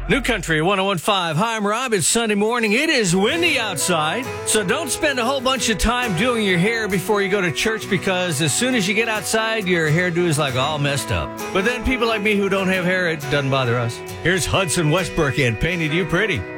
New Country 1015. Hi, I'm Rob. It's Sunday morning. It is windy outside, so don't spend a whole bunch of time doing your hair before you go to church, because as soon as you get outside, your hairdo is like all messed up. But then people like me who don't have hair, it doesn't bother us. Here's Hudson Westbrook and Painted You Pretty.